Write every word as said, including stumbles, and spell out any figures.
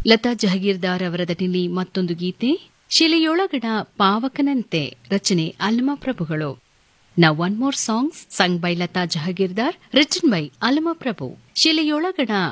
ಲತಾ ಜಹಗೀರ್ದಾರ್ ಅವರ ದನಿಯಲ್ಲಿ ಮತ್ತೊಂದು ಗೀತೆ, ಶಿಲೆಯೊಳಗಡ ಪಾವಕನಂತೆ, ರಚನೆ ಅಲ್ಲಮ ಪ್ರಭುಗಳು. Now one more song sung by Lata Jahagirdar, written by Allama Prabhu. ಶಿಲೆಯೊಳಗಡ